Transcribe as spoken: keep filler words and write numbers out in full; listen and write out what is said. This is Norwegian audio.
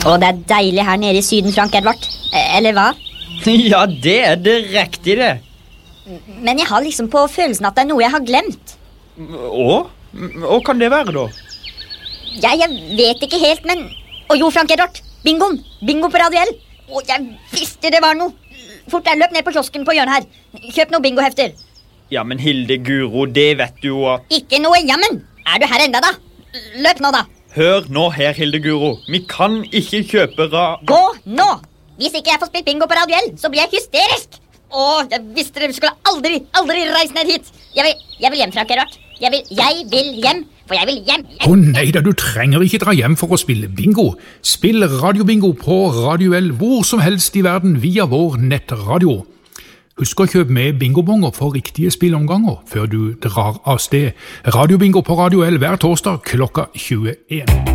Og det er deilig her nede i syden, Frank Edvard. Eller hva? Ja, det er direkte det. Men jeg har liksom på følelsen at det er noe jeg har glemt. Å? Hva kan det være da? Ja, jeg vet ikke helt, men... Å jo, Frank Edvard, bingoen! Bingo på Radio L! Å, jeg visste det var noe! Fort der, løp ned på kiosken på hjørnet her. Kjøp noen bingohefter. Ja, men Hilde Guro, det vet du jo at... Ikke noe jammen! Er du her enda da? Løp nå da! Hør nå her, Hilde Guro. Vi kan ikke kjøpe ra... Gå nå! Hvis ikke jeg får spilt bingo på Radio L, så blir jeg hysterisk! Åh, jeg visste dere skulle aldri, aldri reise ned hit! Jeg vil, jeg vil hjem, Frank Edvard. Jeg vil, jeg vil hjem, for jeg vil hjem. Å oh, nei da, du trenger ikke dra hjem for å spille bingo. Spill radiobingo på Radio L hvor som helst i verden via vår nettradio. Husk å kjøpe med bingobonger for riktige spillomganger før du drar av sted. Radiobingo på Radio L hver torsdag klokka tjueen.